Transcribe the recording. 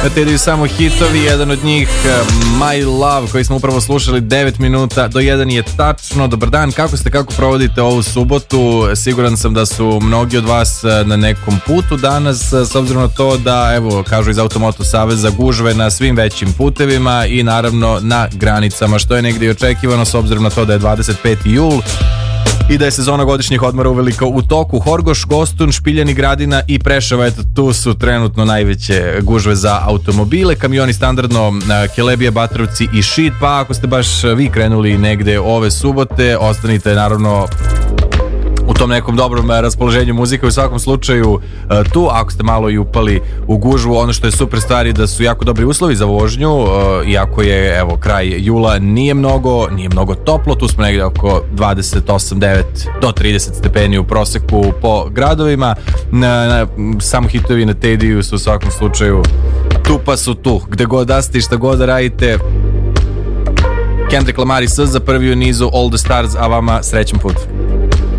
Na Tediju samo hitovi, jedan od njih My Love koji smo upravo slušali 9 minuta do 1 je tačno. Dobar dan, kako ste, kako provodite ovu subotu? Siguran sam da su mnogi od vas na nekom putu danas, s obzirom na to da, evo, kažu iz Automoto Saveza, gužve na svim većim putevima i naravno na granicama, što je negdje očekivano s obzirom na to da je 25. jul i da je sezona godišnjih odmora uveliko u toku. Horgoš, Gostun, Špiljani, Gradina i Preševo, eto tu su trenutno najveće gužve za automobile. Kamioni standardno Kelebija, Batrovci i Šid, pa ako ste baš vi krenuli negde ove subote, ostanite naravno u tom nekom dobrom raspoloženju muzike u svakom slučaju tu. Ako ste malo i upali u gužvu, ono što je super stvar je da su jako dobri uslovi za vožnju, iako je evo kraj jula, nije mnogo toplo, tu smo negdje oko 28-9 do 30 stepeni u proseku po gradovima. Samo hitovi na Tediju su u svakom slučaju tu, pa su tu gde god da ste i šta god da radite. Kendrick Lamar i SZA prvi u nizu All the Stars, a vama srećan put.